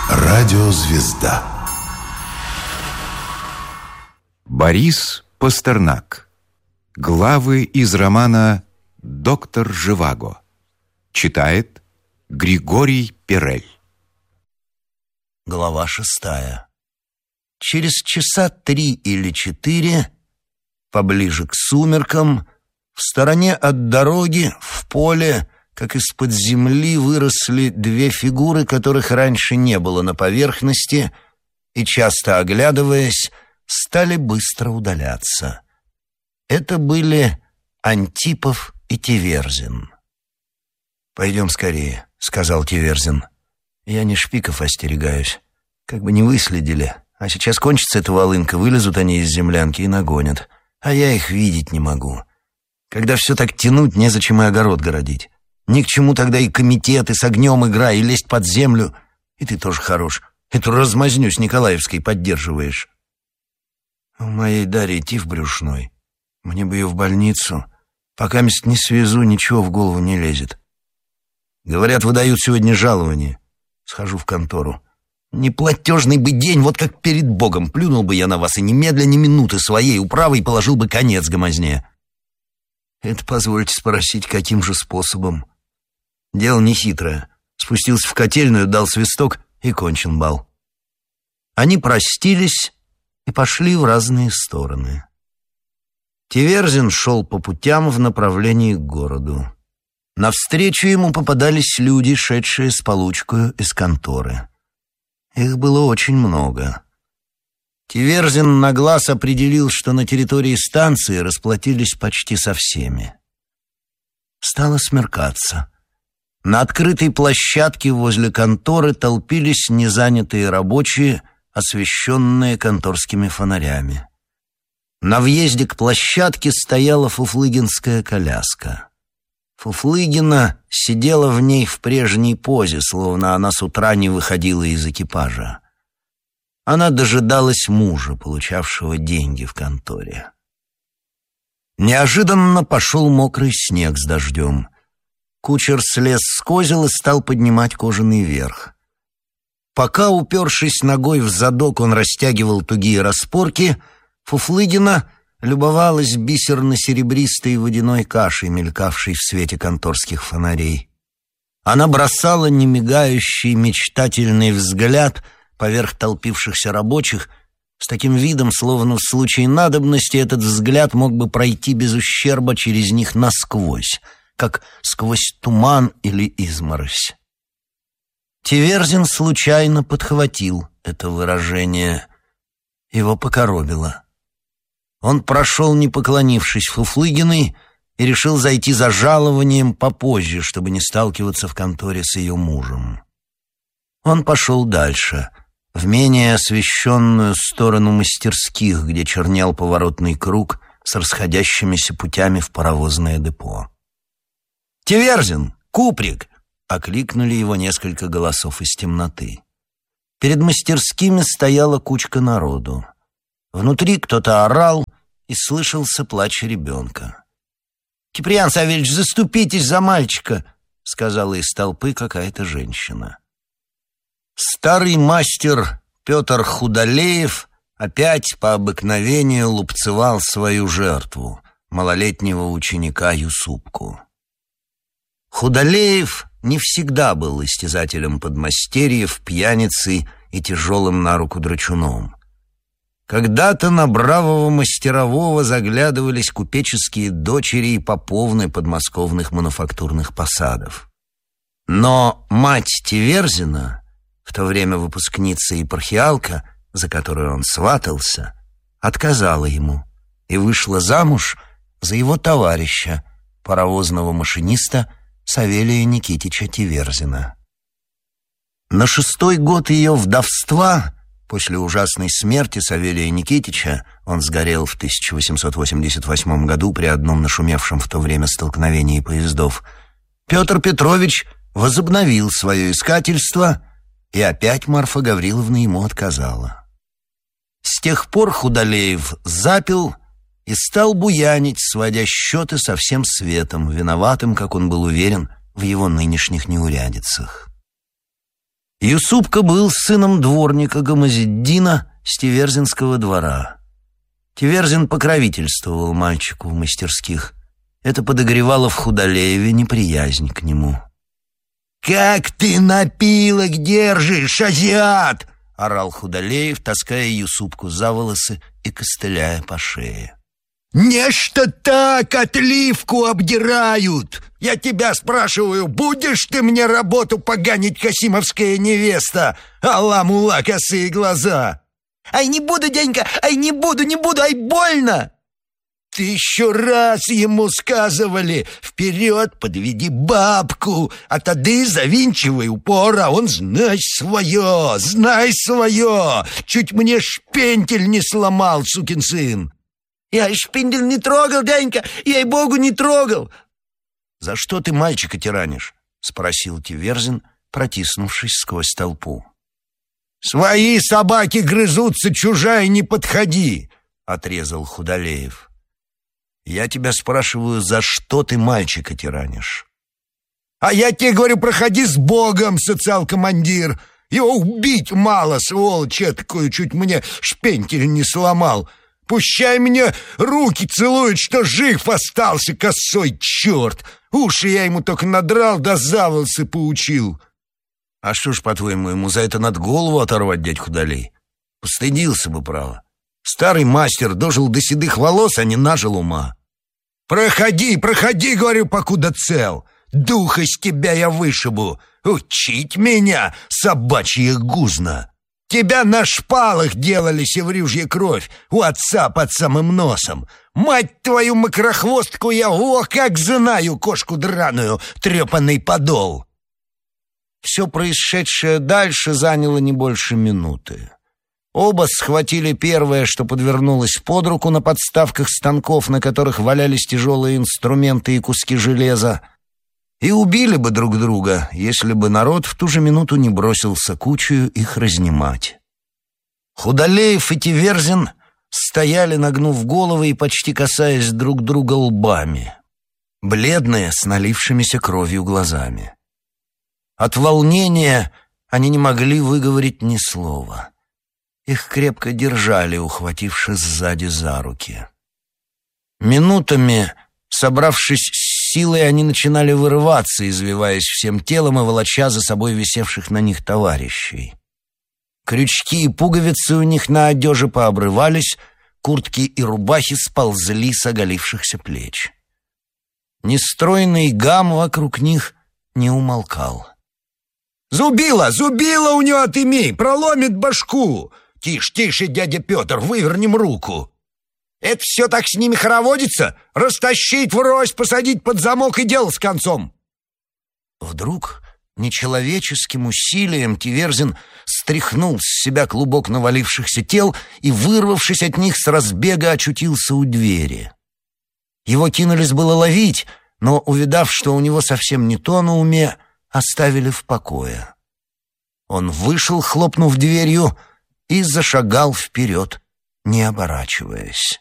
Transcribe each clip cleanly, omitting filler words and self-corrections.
Радиозвезда. Борис Пастернак. Главы из романа «Доктор Живаго». Читает Григорий Перель. Глава 6. Через часа 3 или 4, поближе к сумеркам, в стороне от дороги, в поле, как из-под земли, выросли две фигуры, которых раньше не было на поверхности, и, часто оглядываясь, стали быстро удаляться. Это были Антипов и Тиверзин. «Пойдем скорее», — сказал Тиверзин. «Я не шпиков остерегаюсь. Как бы не выследили. А сейчас кончится эта волынка, вылезут они из землянки и нагонят. А я их видеть не могу. Когда все так тянуть, незачем и огород городить. Ни к чему тогда и комитеты с огнем игра, и лезть под землю. И ты тоже хорош. Эту размазню с Николаевской поддерживаешь». «У моей Дарьи тиф брюшной. Мне бы ее в больницу. Пока мест не свезу, ничего в голову не лезет. Говорят, выдают сегодня жалование. Схожу в контору. Неплатежный бы день, вот как перед Богом. Плюнул бы я на вас и немедля ни минуты своей управой положил бы конец гомозне». «Это позвольте спросить, каким же способом?» «Дело нехитрое. Спустился в котельную, дал свисток и кончен бал». Они простились и пошли в разные стороны. Тиверзин шел по путям в направлении к городу. Навстречу ему попадались люди, шедшие с получкою из конторы. Их было очень много. Тиверзин на глаз определил, что на территории станции расплатились почти со всеми. Стало смеркаться. На открытой площадке возле конторы толпились незанятые рабочие, освещенные конторскими фонарями. На въезде к площадке стояла фуфлыгинская коляска. Фуфлыгина сидела в ней в прежней позе, словно она с утра не выходила из экипажа. Она дожидалась мужа, получавшего деньги в конторе. Неожиданно пошел мокрый снег с дождем. Кучер слез с козел и стал поднимать кожаный верх. Пока, упершись ногой в задок, он растягивал тугие распорки, Фуфлыгина любовалась бисерно-серебристой водяной кашей, мелькавшей в свете конторских фонарей. Она бросала немигающий мечтательный взгляд поверх толпившихся рабочих с таким видом, словно в случае надобности этот взгляд мог бы пройти без ущерба через них насквозь, как сквозь туман или изморозь. Тиверзин случайно подхватил это выражение. Его покоробило. Он прошел, не поклонившись Фуфлыгиной, и решил зайти за жалованием попозже, чтобы не сталкиваться в конторе с ее мужем. Он пошел дальше, в менее освещенную сторону мастерских, где чернел поворотный круг с расходящимися путями в паровозное депо. «Тиверзин! Куприк!» — окликнули его несколько голосов из темноты. Перед мастерскими стояла кучка народу. Внутри кто-то орал, и слышался плач ребенка. «Киприан Савельевич, заступитесь за мальчика!» — сказала из толпы какая-то женщина. Старый мастер Петр Худолеев опять по обыкновению лупцевал свою жертву, малолетнего ученика Юсупку. Худолеев не всегда был истязателем подмастерьев, пьяницей и тяжелым на руку драчуном. Когда-то на бравого мастерового заглядывались купеческие дочери и поповны подмосковных мануфактурных посадов. Но мать Тиверзина, в то время выпускница епархиалка, за которую он сватался, отказала ему и вышла замуж за его товарища, паровозного машиниста Савелия Никитича Тиверзина. На 6-й год ее вдовства, после ужасной смерти Савелия Никитича, он сгорел в 1888 году при одном нашумевшем в то время столкновении поездов, Петр Петрович возобновил свое искательство, и опять Марфа Гавриловна ему отказала. С тех пор Худолеев запил и стал буянить, сводя счеты со всем светом, виноватым, как он был уверен, в его нынешних неурядицах. Юсупка был сыном дворника Гамазеддина с Тиверзинского двора. Тиверзин покровительствовал мальчику в мастерских. Это подогревало в Худолееве неприязнь к нему. «Как ты напилок держишь, азиат!» — орал Худолеев, таская Юсупку за волосы и костыляя по шее. «Нечто так отливку обдирают! Я тебя спрашиваю, будешь ты мне работу поганить, касимовская невеста? Алла-мула, косые глаза!» «Ай, не буду, дяденька! Ай, не буду, ай, больно!» «1000 раз ему сказывали, вперед подведи бабку, а тады завинчивай упор, а он знай свое! Чуть мне шпендель не сломал, сукин сын!» «Я шпиндель не трогал, дяденька, ей-богу, не трогал!» «За что ты мальчика тиранишь?» — спросил Тиверзин, протиснувшись сквозь толпу. «Свои собаки грызутся, чужая не подходи!» — отрезал Худолеев. «Я тебя спрашиваю, за что ты мальчика тиранишь?» «А я тебе говорю, проходи с Богом, социал-командир! Его убить мало, сволочь эткую, чуть мне шпенькель не сломал! Пущай мне руки целует, что жив остался, косой черт! Уши я ему только надрал, да за волосы поучил!» «А что ж, по-твоему, ему за это над голову оторвать, дядь Худолей? Постыдился бы, право. Старый мастер дожил до седых волос, а не нажил ума. Проходи, говорю, покуда цел. Дух из тебя я вышибу. Учить меня, собачье гузно. Тебя на шпалах делали севрюжья кровь, у отца под самым носом. Мать твою мокрохвостку я, как знаю, кошку драную, трепанный подол». Все происшедшее дальше заняло не больше минуты. Оба схватили первое, что подвернулось под руку на подставках станков, на которых валялись тяжелые инструменты и куски железа, и убили бы друг друга, если бы народ в ту же минуту не бросился кучею их разнимать. Худолеев и Тиверзин стояли, нагнув головы и почти касаясь друг друга лбами, бледные, с налившимися кровью глазами. От волнения они не могли выговорить ни слова. Их крепко держали, ухватившись сзади за руки. Минутами, собравшись с силой, они начинали вырываться, извиваясь всем телом и волоча за собой висевших на них товарищей. Крючки и пуговицы у них на одежде пообрывались, куртки и рубахи сползли с оголившихся плеч. Нестройный гам вокруг них не умолкал. «Зубило у него отыми! Проломит башку! Тише, дядя Петр, вывернем руку! Это все так с ними хороводится? Растащить врозь, посадить под замок и дело с концом!» Вдруг нечеловеческим усилием Тиверзин стряхнул с себя клубок навалившихся тел и, вырвавшись от них, с разбега очутился у двери. Его кинулись было ловить, но, увидав, что у него совсем не то на уме, оставили в покое. Он вышел, хлопнув дверью, и зашагал вперед, не оборачиваясь.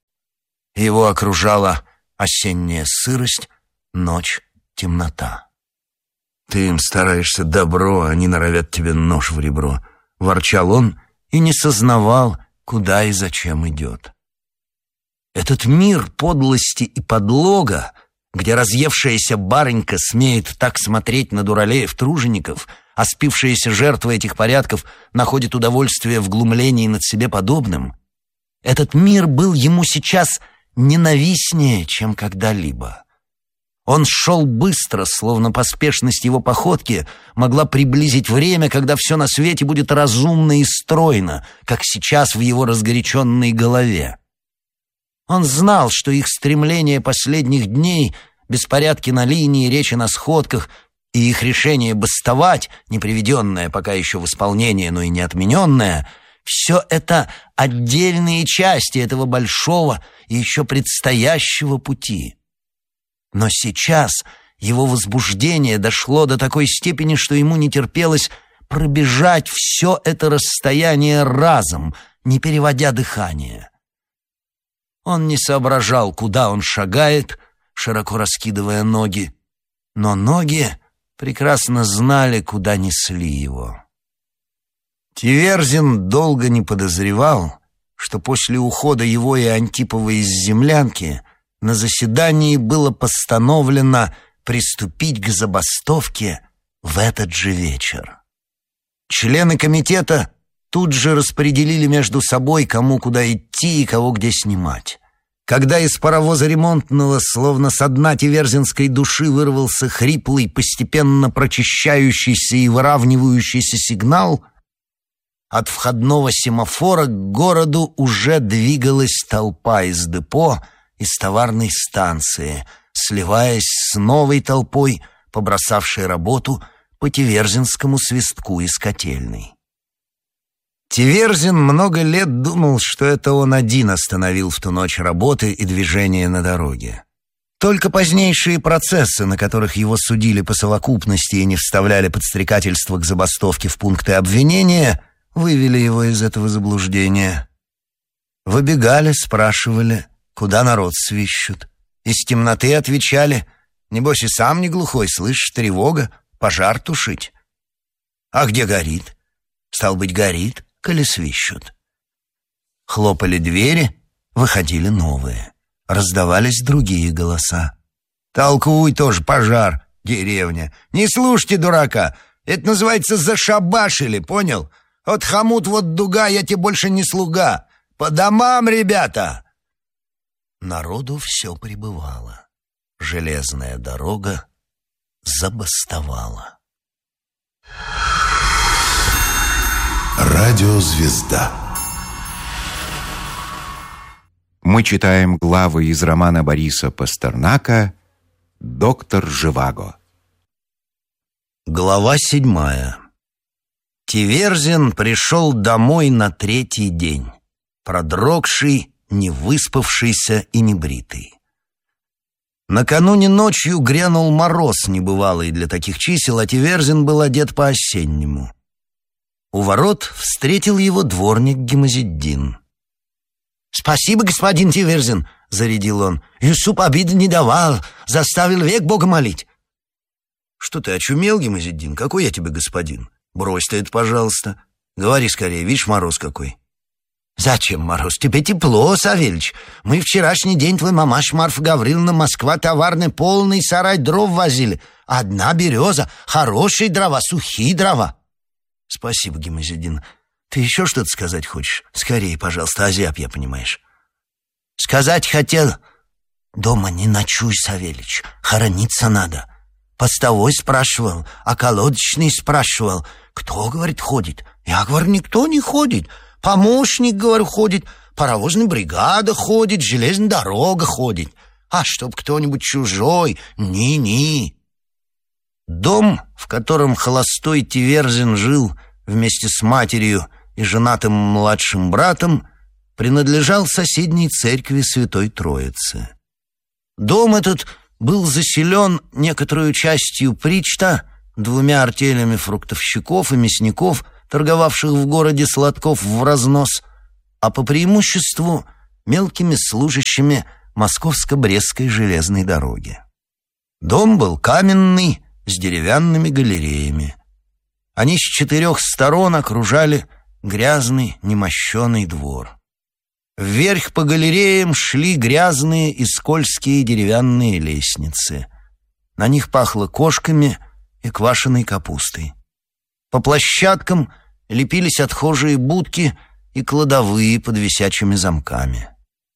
Его окружала осенняя сырость, ночь, темнота. «Ты им стараешься добро, они норовят тебе нож в ребро», — ворчал он и не сознавал, куда и зачем идет. Этот мир подлости и подлога, где разъевшаяся барынька смеет так смотреть на дуралеев-тружеников, а спившаяся жертва этих порядков находит удовольствие в глумлении над себе подобным, этот мир был ему сейчас ненавистнее, чем когда-либо. Он шел быстро, словно поспешность его походки могла приблизить время, когда все на свете будет разумно и стройно, как сейчас в его разгоряченной голове. Он знал, что их стремления последних дней, беспорядки на линии, речи на сходках и их решение бастовать, не приведенное пока еще в исполнение, но и не отмененное, все это отдельные части этого большого и еще предстоящего пути. Но сейчас его возбуждение дошло до такой степени, что ему не терпелось пробежать все это расстояние разом, не переводя дыхание. Он не соображал, куда он шагает, широко раскидывая ноги, но ноги прекрасно знали, куда несли его. Тиверзин долго не подозревал, что после ухода его и Антипова из землянки на заседании было постановлено приступить к забастовке в этот же вечер. Члены комитета тут же распределили между собой, кому куда идти и кого где снимать. Когда из паровоза ремонтного, словно со дна тиверзинской души, вырвался хриплый, постепенно прочищающийся и выравнивающийся сигнал, от входного семафора к городу уже двигалась толпа из депо, из товарной станции, сливаясь с новой толпой, побросавшей работу по тиверзинскому свистку из котельной. Тиверзин много лет думал, что это он один остановил в ту ночь работы и движение на дороге. Только позднейшие процессы, на которых его судили по совокупности и не вставляли подстрекательство к забастовке в пункты обвинения, вывели его из этого заблуждения. Выбегали, спрашивали, куда народ свищут. Из темноты отвечали: небось и сам не глухой, слышишь, тревога, пожар тушить. А где горит? Стал быть, горит, коли свищут. Хлопали двери, выходили новые. Раздавались другие голоса. Толкуй тоже, пожар, деревня. Не слушайте дурака, это называется зашабашили, понял? Вот хомут, вот дуга, я тебе больше не слуга. По домам, ребята! Народу все прибывало. Железная дорога забастовала. Радиозвезда. Мы читаем главы из романа Бориса Пастернака «Доктор Живаго». Глава 7. Тиверзин пришел домой на третий день, продрогший, невыспавшийся и небритый. Накануне ночью грянул мороз, небывалый для таких чисел, а Тиверзин был одет по-осеннему. У ворот встретил его дворник Гимазиддин. «Спасибо, господин Тиверзин», — зарядил он. «Юсуп обиды не давал, заставил век Бога молить». «Что ты, очумел, Гимазиддин? Какой я тебе господин? Брось ты это, пожалуйста. Говори скорее, видишь, мороз какой». «Зачем мороз? Тебе тепло, Савельич. Мы вчерашний день твой мамаш Марфа Гавриловна, Москва товарный, полный сарай дров возили. Одна береза, хорошие дрова, сухие дрова». «Спасибо, Гимазиддин. Ты еще что-то сказать хочешь? Скорее, пожалуйста, озяб я, понимаешь». «Сказать хотел. Дома не ночуй, Савельич, хорониться надо. Постовой спрашивал, а колодочный спрашивал. Кто, говорит, ходит? Я говорю, никто не ходит. Помощник, говорю, ходит, паровозная бригада ходит, железная дорога ходит. А чтоб кто-нибудь чужой, ни-ни». Дом, в котором холостой Тиверзин жил вместе с матерью и женатым младшим братом, принадлежал соседней церкви Святой Троицы. Дом этот был заселен некоторую частью причта, 2 артелями фруктовщиков и мясников, торговавших в городе сладков в разнос, а по преимуществу мелкими служащими Московско-Брестской железной дороги. Дом был каменный, с деревянными галереями. Они с 4 сторон окружали грязный, немощеный двор. Вверх по галереям шли грязные и скользкие деревянные лестницы. На них пахло кошками и квашеной капустой. По площадкам лепились отхожие будки и кладовые под висячими замками.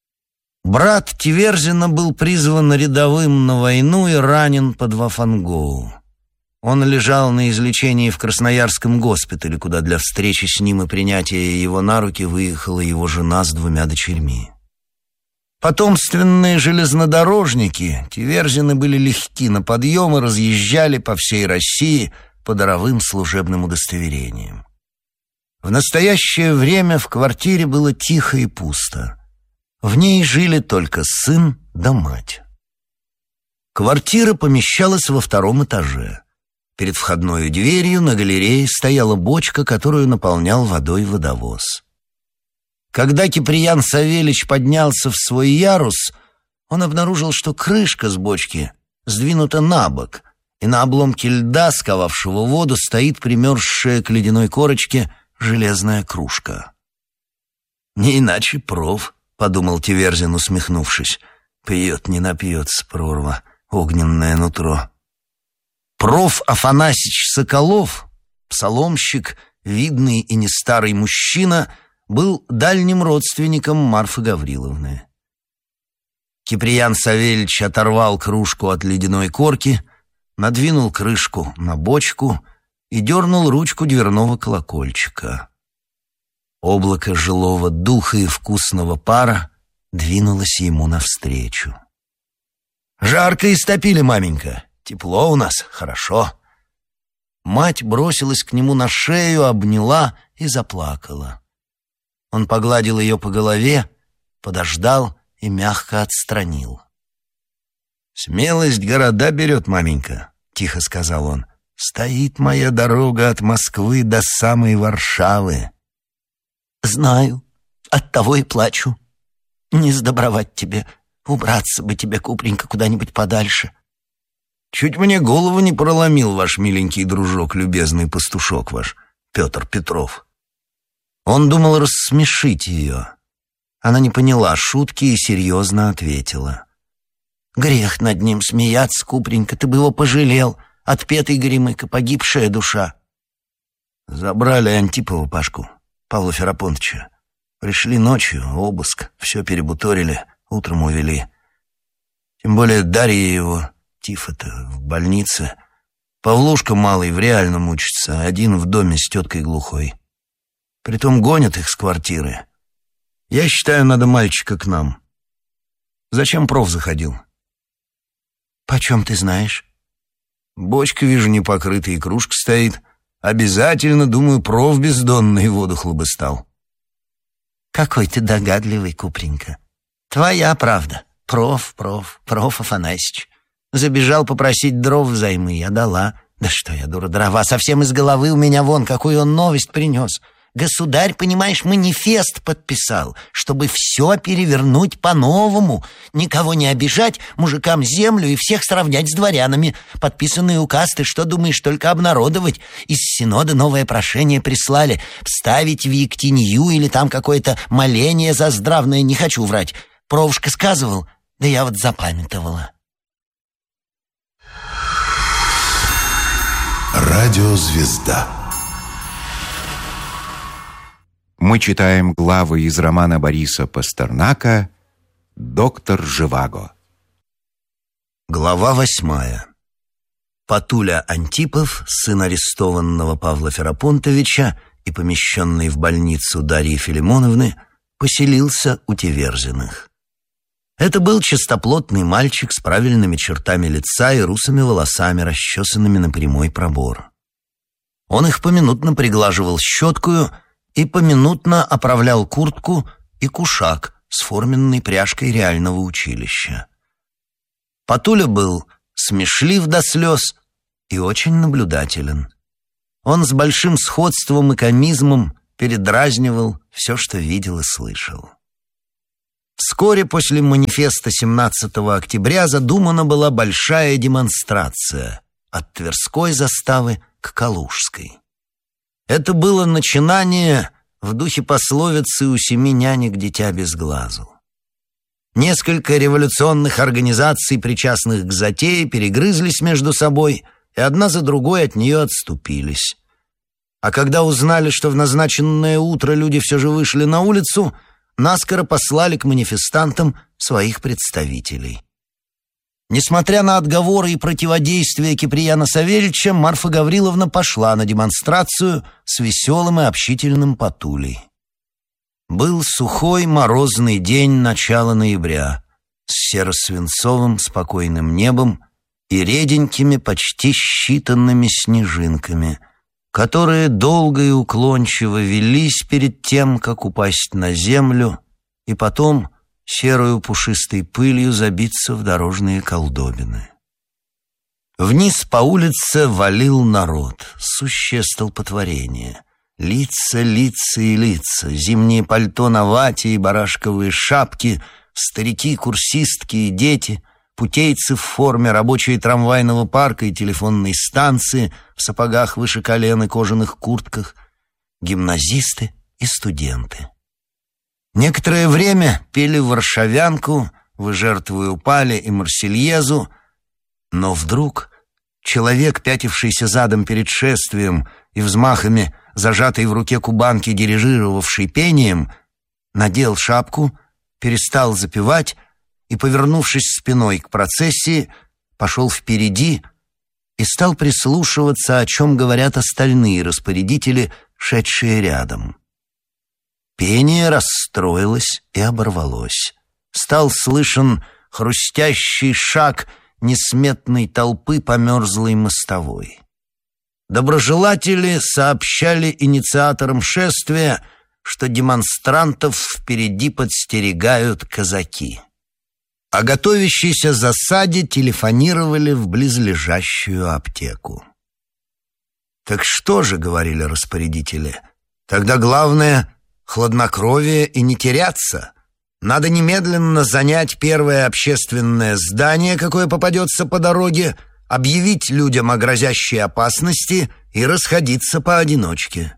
Брат Тиверзина был призван рядовым на войну и ранен под Вафангоу. Он лежал на излечении в Красноярском госпитале, куда для встречи с ним и принятия его на руки выехала его жена с 2 дочерьми. Потомственные железнодорожники Тиверзины были легки на подъем и разъезжали по всей России по даровым служебным удостоверениям. В настоящее время в квартире было тихо и пусто. В ней жили только сын да мать. Квартира помещалась во 2 этаже. Перед входной дверью на галерее стояла бочка, которую наполнял водой водовоз. Когда Киприян Савельич поднялся в свой ярус, он обнаружил, что крышка с бочки сдвинута на бок, и на обломке льда, сковавшего воду, стоит примерзшая к ледяной корочке железная кружка. «Не иначе проф», — подумал Тиверзин, усмехнувшись. «Пьет, не напьется, прорва, огненное нутро». Проф. Афанасьич Соколов, псаломщик, видный и не старый мужчина, был дальним родственником Марфы Гавриловны. Киприян Савельич оторвал кружку от ледяной корки, надвинул крышку на бочку и дернул ручку дверного колокольчика. Облако жилого духа и вкусного пара двинулось ему навстречу. «Жарко истопили, маменька. Тепло у нас, хорошо». Мать бросилась к нему на шею, обняла и заплакала. Он погладил ее по голове, подождал и мягко отстранил. «Смелость города берет, маменька», — тихо сказал он. «Стоит моя дорога от Москвы до самой Варшавы». «Знаю, оттого и плачу. Не сдобровать тебе, убраться бы тебе, Купренька, куда-нибудь подальше». «Чуть мне голову не проломил ваш миленький дружок, любезный пастушок ваш, Петр Петров». Он думал рассмешить ее. Она не поняла шутки и серьезно ответила. «Грех над ним смеяться, Купренька, ты бы его пожалел. Отпетый Горемыка, погибшая душа». Забрали Антипова Пашку, Павла Ферапонтовича. Пришли ночью, обыск, все перебуторили, утром увели. Тем более Дарья его, Тифа-то, в больнице. Павлушка малый в реальном учится, один в доме с теткой глухой. Притом гонят их с квартиры. Я считаю, надо мальчика к нам. Зачем проф заходил? Почем ты знаешь? Бочка, вижу, не покрытая, и кружка стоит. Обязательно, думаю, проф бездонный воду хлобыстал. Какой ты догадливый, Купренька. Твоя правда. Проф Афанасьич. Забежал попросить дров взаймы, я дала. Да что я, дура, дрова совсем из головы у меня вон, какую он новость принес. Государь, понимаешь, манифест подписал, чтобы все перевернуть по-новому, никого не обижать, мужикам землю и всех сравнять с дворянами. Подписанный указ, ты что думаешь, только обнародовать? Из Синода новое прошение прислали, вставить в Ектинью или там какое-то моление заздравное, не хочу врать. Провушка сказывал, да я вот запамятовала. Радиозвезда. Мы читаем главы из романа Бориса Пастернака «Доктор Живаго». Глава 8. Патуля Антипов, сын арестованного Павла Ферапонтовича и помещенный в больницу Дарьи Филимоновны, поселился у Тиверзиных. Это был чистоплотный мальчик с правильными чертами лица и русыми волосами, расчесанными на прямой пробор. Он их поминутно приглаживал щеткою и поминутно оправлял куртку и кушак с форменной пряжкой реального училища. Патуля был смешлив до слез и очень наблюдателен. Он с большим сходством и комизмом передразнивал все, что видел и слышал. Вскоре после манифеста 17 октября задумана была большая демонстрация от Тверской заставы к Калужской. Это было начинание в духе пословицы «У семи нянек дитя без глазу». Несколько революционных организаций, причастных к затее, перегрызлись между собой и одна за другой от нее отступились. А когда узнали, что в назначенное утро люди все же вышли на улицу, наскоро послали к манифестантам своих представителей. Несмотря на отговоры и противодействие Киприяна Савельича, Марфа Гавриловна пошла на демонстрацию с веселым и общительным Патулей. Был сухой морозный день начала ноября с серо-свинцовым спокойным небом и реденькими, почти считанными снежинками, которые долго и уклончиво велись перед тем, как упасть на землю и потом серую пушистой пылью забиться в дорожные колдобины. Вниз по улице валил народ, сущее столпотворение. Лица, лица и лица, зимние пальто на вате и барашковые шапки, старики, курсистки и дети, путейцы в форме, рабочие трамвайного парка и телефонной станции, в сапогах выше колен и кожаных куртках. гимназисты и студенты. Некоторое время пели варшавянку, «Вы жертвой упали» и «Марсельезу», но вдруг человек, пятившийся задом перед шествием и взмахами зажатой в руке кубанки, дирижировавший пением, надел шапку, перестал запевать и, повернувшись спиной к процессии, пошел впереди и стал прислушиваться, о чем говорят остальные распорядители, шедшие рядом. Пение расстроилось и оборвалось. Стал слышен хрустящий шаг несметной толпы по мерзлой мостовой. Доброжелатели сообщали инициаторам шествия, что демонстрантов впереди подстерегают казаки. О готовящейся засаде телефонировали в близлежащую аптеку. «Так что же, — говорили распорядители, — тогда главное — хладнокровие и не теряться. Надо немедленно занять первое общественное здание, какое попадется по дороге, объявить людям о грозящей опасности и расходиться поодиночке».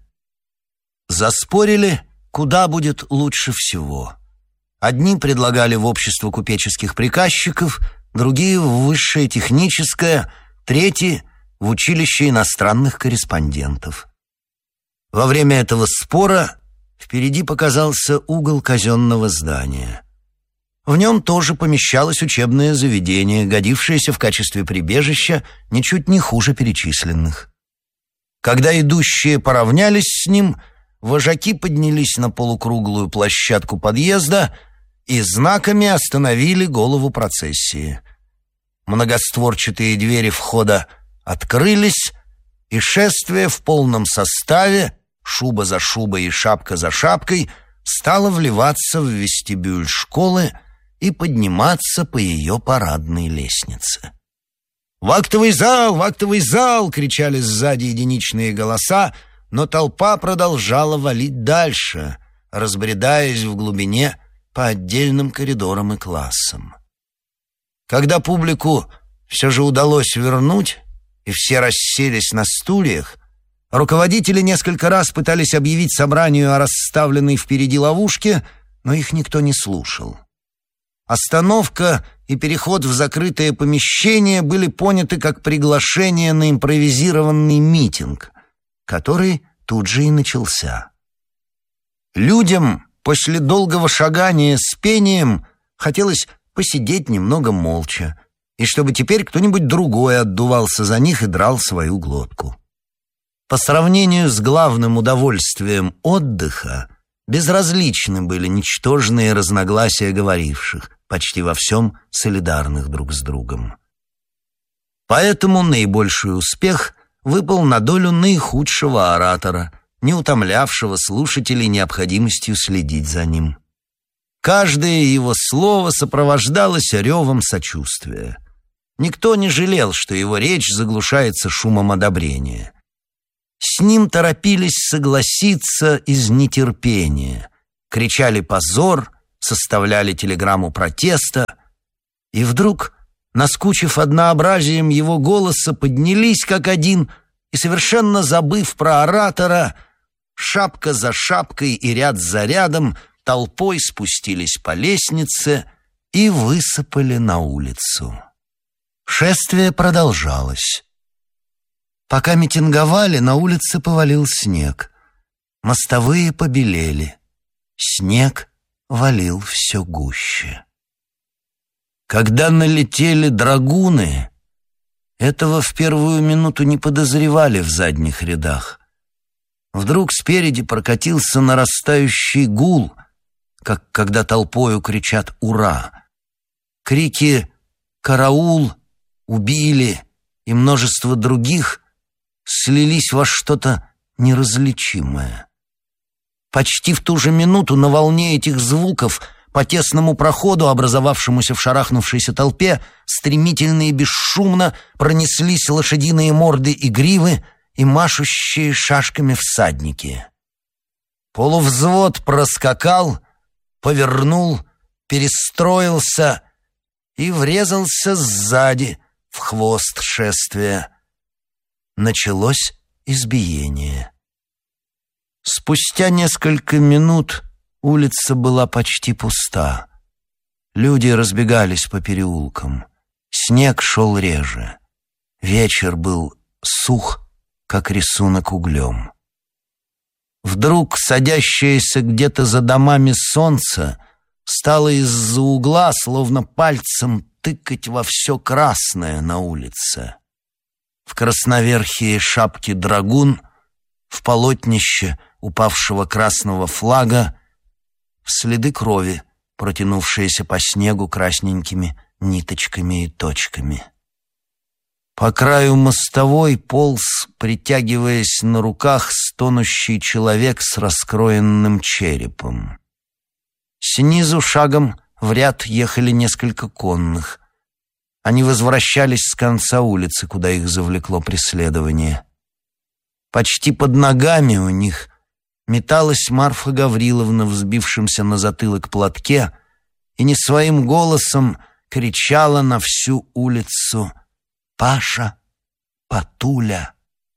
Заспорили, куда будет лучше всего. Одни предлагали в общество купеческих приказчиков, другие — в высшее техническое, третьи — в училище иностранных корреспондентов. Во время этого спора впереди показался угол казенного здания. В нем тоже помещалось учебное заведение, годившееся в качестве прибежища ничуть не хуже перечисленных. Когда идущие поравнялись с ним, вожаки поднялись на полукруглую площадку подъезда и знаками остановили голову процессии. Многостворчатые двери входа открылись, и шествие в полном составе, шуба за шубой и шапка за шапкой, стало вливаться в вестибюль школы и подниматься по ее парадной лестнице. «В актовый зал! В актовый зал!» — кричали сзади единичные голоса, но толпа продолжала валить дальше, разбредаясь в глубине по отдельным коридорам и классам. Когда публику все же удалось вернуть, и все расселись на стульях, руководители несколько раз пытались объявить собранию о расставленной впереди ловушке, но их никто не слушал. Остановка и переход в закрытое помещение были поняты как приглашение на импровизированный митинг, который тут же и начался. Людям после долгого шагания с пением хотелось посидеть немного молча, и чтобы теперь кто-нибудь другой отдувался за них и драл свою глотку. По сравнению с главным удовольствием отдыха, безразличны были ничтожные разногласия говоривших, почти во всем солидарных друг с другом. Поэтому наибольший успех выпал на долю наихудшего оратора, не утомлявшего слушателей необходимостью следить за ним. Каждое его слово сопровождалось ревом сочувствия. Никто не жалел, что его речь заглушается шумом одобрения. С ним торопились согласиться из нетерпения, кричали «позор», составляли телеграмму протеста, и вдруг, наскучив однообразием его голоса, поднялись как один и, совершенно забыв про оратора, шапка за шапкой и ряд за рядом толпой спустились по лестнице и высыпали на улицу. Шествие продолжалось. Пока митинговали, на улице повалил снег. Мостовые побелели. Снег валил все гуще. Когда налетели драгуны, этого в первую минуту не подозревали в задних рядах. Вдруг спереди прокатился нарастающий гул, как когда толпою кричат «Ура!». Крики «Караул!», «Убили!» и множество других слились во что-то неразличимое. Почти в ту же минуту на волне этих звуков по тесному проходу, образовавшемуся в шарахнувшейся толпе, стремительно и бесшумно пронеслись лошадиные морды и гривы и машущие шашками всадники. Полувзвод проскакал, повернул, перестроился и врезался сзади в хвост шествия. Началось избиение. Спустя несколько минут улица была почти пуста. Люди разбегались по переулкам. Снег шел реже. Вечер был сух, как рисунок углем. Вдруг садящееся где-то за домами солнце стало из-за угла словно пальцем тыкать во все красное на улице. В красноверхие шапки драгун, в полотнище упавшего красного флага, в следы крови, протянувшиеся по снегу красненькими ниточками и точками. По краю мостовой полз, притягиваясь на руках, стонущий человек с раскроенным черепом. Снизу шагом в ряд ехали несколько конных. Они возвращались с конца улицы, куда их завлекло преследование. Почти под ногами у них металась Марфа Гавриловна в взбившемся на затылок платке и не своим голосом кричала на всю улицу: «Паша! Патуля!»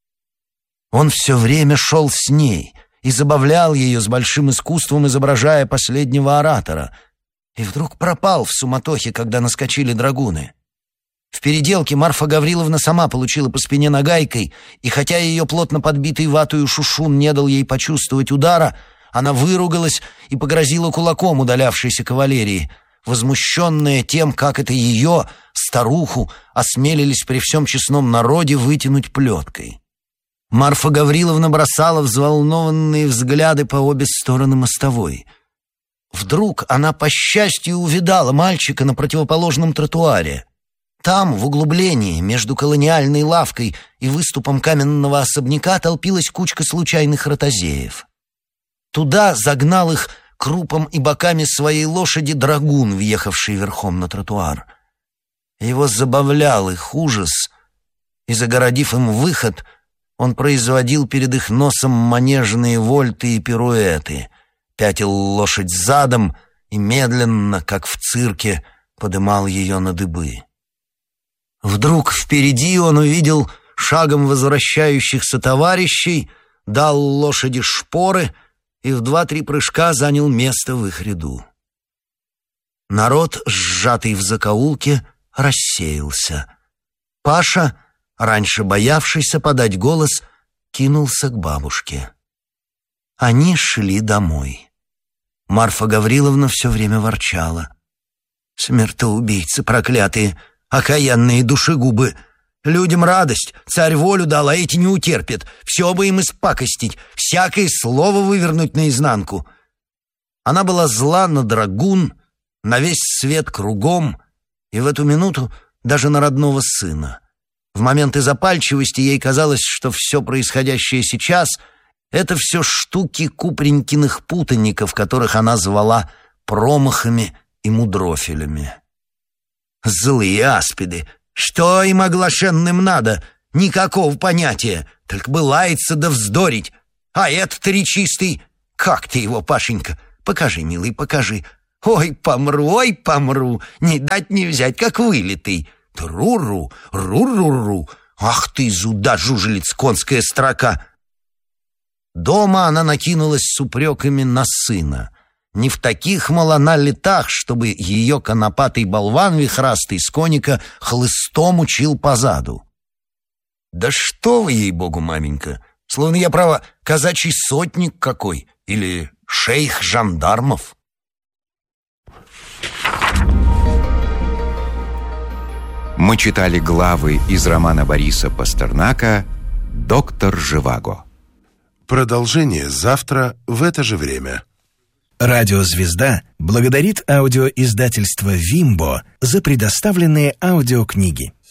Он все время шел с ней и забавлял ее с большим искусством, изображая последнего оратора, и вдруг пропал в суматохе, когда наскочили драгуны. В переделке Марфа Гавриловна сама получила по спине нагайкой, и хотя ее плотно подбитый ватою шушун не дал ей почувствовать удара, она выругалась и погрозила кулаком удалявшейся кавалерии, возмущенная тем, как это ее, старуху, осмелились при всем честном народе вытянуть плеткой. Марфа Гавриловна бросала взволнованные взгляды по обе стороны мостовой. Вдруг она, по счастью, увидала мальчика на противоположном тротуаре. Там, в углублении, между колониальной лавкой и выступом каменного особняка, толпилась кучка случайных ротозеев. Туда загнал их крупом и боками своей лошади драгун, въехавший верхом на тротуар. Его забавлял их ужас, и, загородив им выход, он производил перед их носом манежные вольты и пируэты, пятил лошадь задом и медленно, как в цирке, подымал ее на дыбы. Вдруг впереди он увидел шагом возвращающихся товарищей, дал лошади шпоры и в 2-3 прыжка занял место в их ряду. Народ, сжатый в закоулке, рассеялся. Паша, раньше боявшийся подать голос, кинулся к бабушке. Они шли домой. Марфа Гавриловна все время ворчала: «Смертоубийцы проклятые! Окаянные душегубы! Людям радость, царь волю дал, а эти не утерпят. Все бы им испакостить, всякое слово вывернуть наизнанку». Она была зла на драгун, на весь свет кругом, и в эту минуту даже на родного сына. В моменты запальчивости ей казалось, что все происходящее сейчас — это все штуки Купренькиных путаников, которых она звала промахами и мудрофилями. Злые аспиды! Что им оглашенным надо? Никакого понятия, только бы лаяться да вздорить. А этот речистый, как ты его, Пашенька? Покажи, милый, покажи. Ой, помру, не дать не взять, как вылитый. Тру-ру, ру-ру-ру. Ах ты, зуда, жужелиц, конская строка! Дома она накинулась с упреками на сына. Не в таких, мол, она летах, чтобы ее конопатый болван вихрастый с коника хлыстом учил позаду. «Да что вы, ей-богу, маменька! Словно я, право, казачий сотник какой или шейх жандармов!» Мы читали главы из романа Бориса Пастернака «Доктор Живаго». Продолжение завтра в это же время. Радиозвезда благодарит аудиоиздательство «Вимбо» за предоставленные аудиокниги.